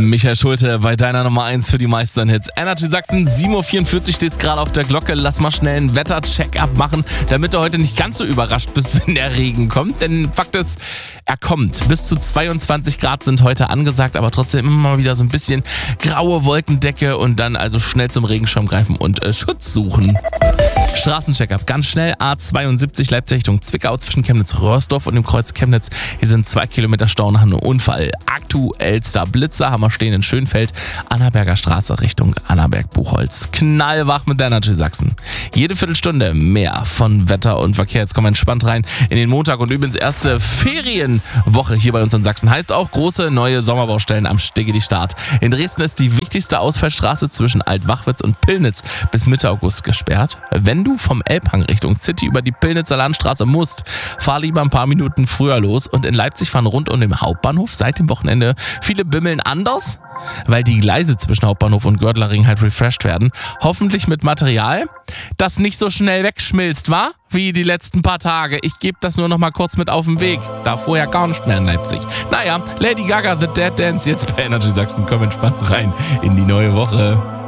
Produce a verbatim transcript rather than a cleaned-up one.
Michael Schulte bei deiner Nummer eins für die meisten Hits. Energy Sachsen, sieben Uhr vierundvierzig steht es gerade auf der Glocke. Lass mal schnell einen Wetter-Check-up machen, damit du heute nicht ganz so überrascht bist, wenn der Regen kommt. Denn Fakt ist, er kommt. Bis zu zweiundzwanzig Grad sind heute angesagt, aber trotzdem immer mal wieder so ein bisschen graue Wolkendecke und dann also schnell zum Regenschirm greifen und äh, Schutz suchen. Straßencheck-up, ganz schnell, A zweiundsiebzig Leipzig Richtung Zwickau zwischen Chemnitz-Röhrsdorf und dem Kreuz Chemnitz. Hier sind zwei Kilometer Stau nach einem Unfall. Aktuellster Blitzer haben wir stehen in Schönfeld, Annaberger Straße Richtung Annaberg-Buchholz. Knallwach mit der Energy Sachsen. Jede Viertelstunde mehr von Wetter und Verkehr. Jetzt kommen wir entspannt rein in den Montag und übrigens erste Ferienwoche hier bei uns in Sachsen. Heißt auch große neue Sommerbaustellen am Stegedi Start. In Dresden ist die wichtigste Ausfallstraße zwischen Altwachwitz und Pillnitz bis Mitte August gesperrt. Wenn du vom Elbhang Richtung City über die Pillnitzer Landstraße musst, fahr lieber ein paar Minuten früher los. Und in Leipzig fahren rund um den Hauptbahnhof seit dem Wochenende viele Bimmeln anders, weil die Gleise zwischen Hauptbahnhof und Gördlerring halt refreshed werden. Hoffentlich mit Material, das nicht so schnell wegschmilzt, wa? Wie die letzten paar Tage. Ich gebe das nur noch mal kurz mit auf den Weg. Da vorher gar nicht mehr in Leipzig. Naja, Lady Gaga, The Dead Dance, jetzt bei Energy Sachsen. Komm entspannt rein in die neue Woche.